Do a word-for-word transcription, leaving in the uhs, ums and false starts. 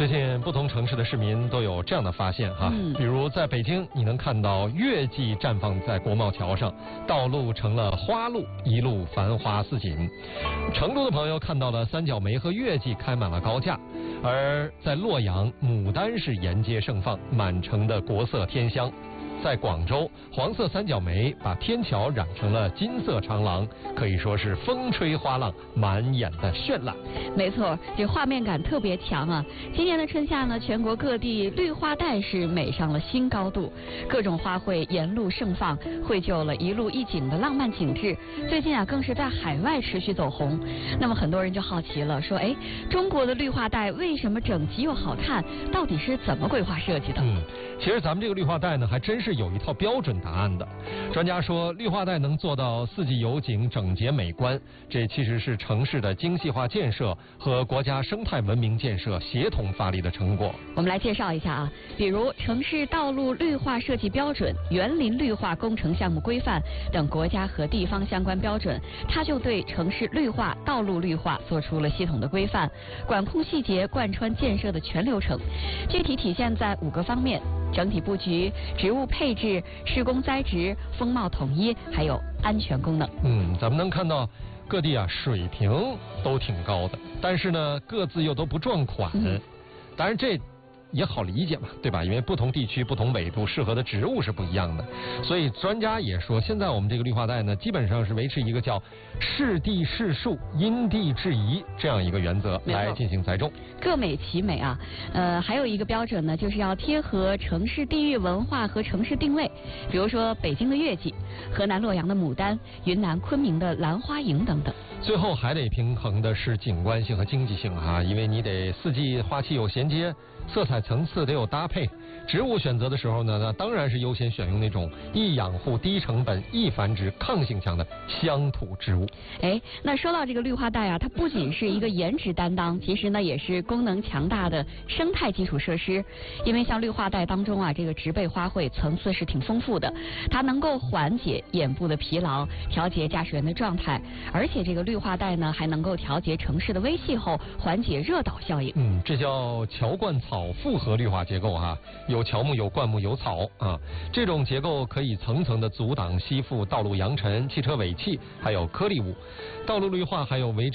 最近不同城市的市民都有这样的发现哈，嗯、比如在北京，你能看到月季绽放在国贸桥上，道路成了花路，一路繁花似锦。成都的朋友看到了三角梅和月季开满了高架，而在洛阳，牡丹是沿街盛放，满城的国色天香。在广州，黄色三角梅把天桥染成了金色长廊，可以说是风吹花浪，满眼的绚烂。 没错，这画面感特别强啊！今年的春夏呢，全国各地绿化带是美上了新高度，各种花卉沿路盛放，绘就了一路一景的浪漫景致。最近啊，更是在海外持续走红。那么很多人就好奇了，说：哎，中国的绿化带为什么整齐又好看？到底是怎么规划设计的？ 嗯，其实咱们这个绿化带呢，还真是有一套标准答案的。专家说，绿化带能做到四季有景、整洁美观，这其实是城市的精细化建设和国家生态文明建设协同发力的成果。 我们来介绍一下啊，比如城市道路绿化设计标准、园林绿化工程项目规范等国家和地方相关标准，它就对城市绿化、道路绿化做出了系统的规范，管控细节贯穿建设的全流程。具体体现在五个方面：整体布局、植物配置、施工栽植、风貌统一，还有安全功能。 嗯，咱们能看到各地啊水平都挺高的，但是呢各自又都不撞款。嗯、当然这也好理解嘛，对吧？因为不同地区、不同纬度适合的植物是不一样的，所以专家也说，现在我们这个绿化带呢，基本上是维持一个叫适地适树、因地制宜这样一个原则来进行栽种， 各美其美啊。呃，还有一个标准呢，就是要贴合城市地域文化和城市定位，比如说北京的月季、河南洛阳的牡丹、云南昆明的兰花楹等等。 最后还得平衡的是景观性和经济性哈，因为你得四季花期有衔接，色彩层次得有搭配。植物选择的时候呢，那当然是优先选用那种易养护、低成本、易繁殖、抗性强的乡土植物。 哎，那说到这个绿化带啊，它不仅是一个颜值担当，其实呢也是功能强大的生态基础设施。因为像绿化带当中啊，这个植被花卉层次是挺丰富的，它能够缓解眼部的疲劳，调节驾驶员的状态，而且这个绿化带呢还能够调节城市的微气候，缓解热岛效应。 嗯，这叫桥灌草复合绿化结构哈、啊，有乔木、有灌木、有草啊，这种结构可以层层的阻挡吸附道路扬尘、汽车尾气，还有颗粒物。道路绿化还有维持